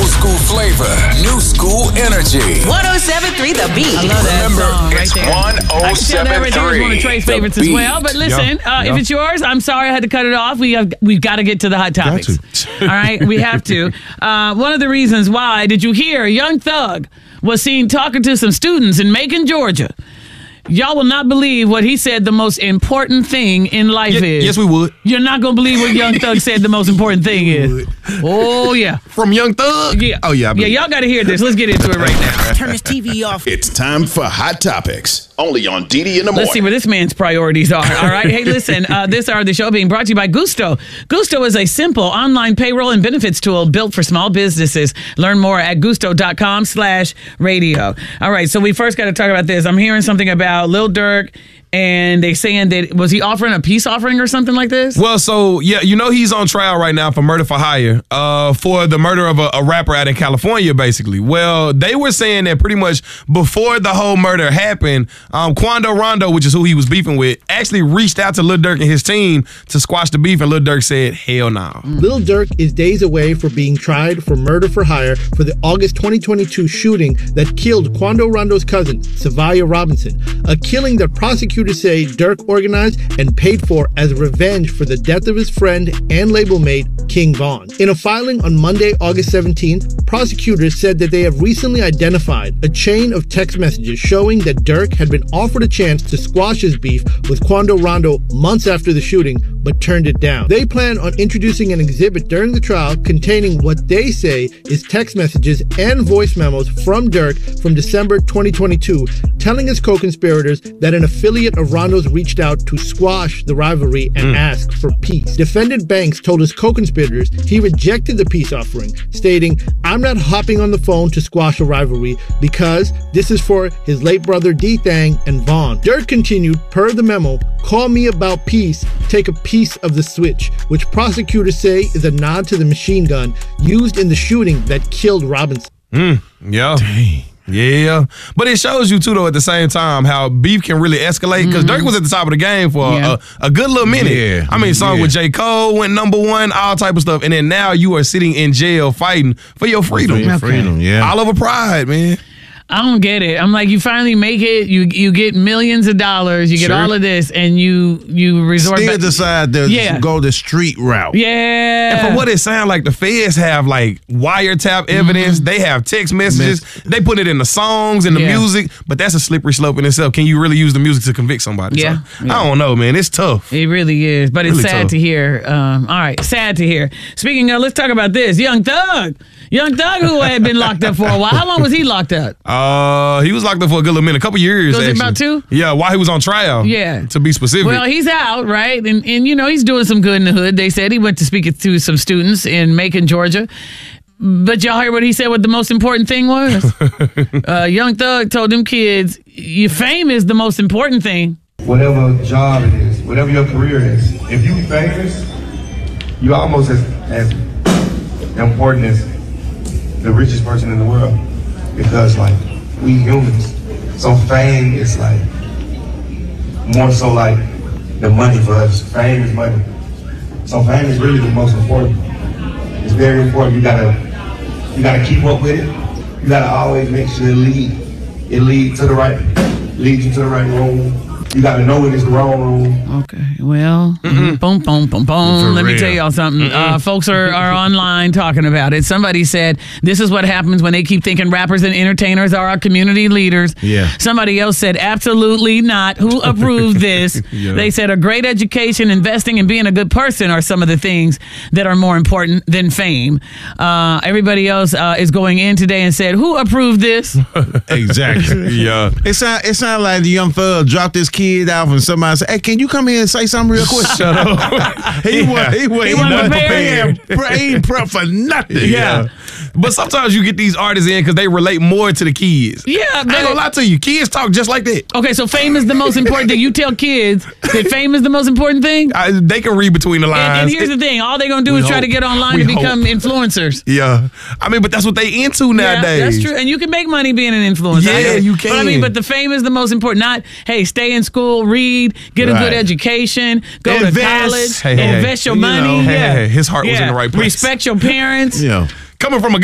Old school flavor, new school energy. 107.3 The Beat. I love that Remember, song right it's there. I can tell that right there is one of Trey's favorites as well. But listen, if it's yours, I'm sorry I had to cut it off. We've got to get to the hot topics. All right, we have to. One of the reasons why, did you hear Young Thug was seen talking to some students in Macon, Georgia. Y'all will not believe what he said the most important thing in life is. Yes, we would. You're not going to believe what Young Thug said the most important thing is. Oh, yeah. From Young Thug? Yeah. Oh, yeah. Yeah, y'all got to hear this. Let's get into it right now. Turn this TV off. It's time for Hot Topics, only on DD in the morning. Let's see where this man's priorities are. All right. Hey, listen, this hour of the show being brought to you by Gusto. Gusto is a simple online payroll and benefits tool built for small businesses. Learn more at gusto.com/radio. All right. So we first got to talk about this. I'm hearing something about Lil Durk. And they saying that, was he offering a peace offering or something like this? Well, so, yeah, you know he's on trial right now for murder for hire, for the murder of a rapper out in California, basically. Well, they were saying that pretty much before the whole murder happened, Quando Rondo, which is who he was beefing with, actually reached out to Lil Durk and his team to squash the beef, and Lil Durk said, hell no. Lil Durk is days away from being tried for murder for hire for the August 2022 shooting that killed Quando Rondo's cousin, Savaya Robinson, a killing that prosecutors say Durk organized and paid for as revenge for the death of his friend and label mate, King Von. In a filing on Monday, August 17th, prosecutors said that they have recently identified a chain of text messages showing that Durk had been offered a chance to squash his beef with Quando Rondo months after the shooting, but turned it down. They plan on introducing an exhibit during the trial containing what they say is text messages and voice memos from Durk from December 2022, telling his co-conspirators that an affiliate of Rondo's reached out to squash the rivalry and ask for peace. Defendant Banks told his co-conspirators he rejected the peace offering, stating, "I'm not hopping on the phone to squash a rivalry because this is for his late brother D-Thang and Vaughn." Durk continued, per the memo, "Call me about peace, take a piece of the switch," which prosecutors say is a nod to the machine gun used in the shooting that killed Robinson. Yeah. Dang. Yeah, but it shows you too, though, at the same time, how beef can really escalate. Because Durk was at the top of the game for a good little minute. Yeah. I mean, song with J. Cole went #1, all type of stuff, and then now you are sitting in jail fighting for your freedom. Freedom, yeah. All over pride, man. I don't get it. I'm like, you finally make it, you get millions of dollars, you get all of this, and you resort Still back. decide to go the street route. Yeah. And from what it sounds like, the feds have like wiretap evidence. They have text messages. They put it in the songs and the music, but that's a slippery slope in itself. Can you really use the music to convict somebody? Yeah. So, I don't know, man. It's tough. It really is, but it's Really sad tough. to hear. All right, sad to hear. Speaking of, let's talk about this. Young Thug, who had been locked up for a while. How long was he locked up? He was locked up for a good little minute, a couple years. Was it actually. about 2? Yeah, while he was on trial. Yeah. To be specific. Well, he's out, right? And you know, he's doing some good in the hood. They said he went to speak to some students in Macon, Georgia. But y'all heard what he said, what the most important thing was? Young Thug told them kids, your fame is the most important thing. Whatever job it is, whatever your career is, if you famous, you almost as important as the richest person in the world. Because like, we humans, so fame is like, more so like the money for us. Fame is money. So fame is really the most important. It's very important. You gotta keep up with it. You gotta always make sure it leads you to the right room. You got to know when it's the wrong room. Okay, well, boom, boom, boom, boom. Let me tell y'all something. Folks are online talking about it. Somebody said, this is what happens when they keep thinking rappers and entertainers are our community leaders. Yeah. Somebody else said, absolutely not. Who approved this? They said a great education, investing, and being a good person are some of the things that are more important than fame. Everybody else is going in today and said, who approved this? Exactly. Yeah. It sound like the Young Thug dropped his kid off and somebody said, hey, can you come here and say something real quick? Shut up. He wasn't prepared. He ain't prepped for nothing. Yeah. But sometimes you get these artists in because they relate more to the kids. Yeah. I ain't gonna lie to you. Kids talk just like that. Okay, so fame is the most important thing. You tell kids that fame is the most important thing? They can read between the lines. And here's the thing. All they're going to do is try to get online to become influencers. Yeah. I mean, but that's what they into nowadays. Yeah, that's true. And you can make money being an influencer. Yeah, you can. But I mean, but the fame is the most important. Not, hey, stay in school, read, get a good education, go to college, invest your money. His heart was in the right place. Respect your parents. Coming from a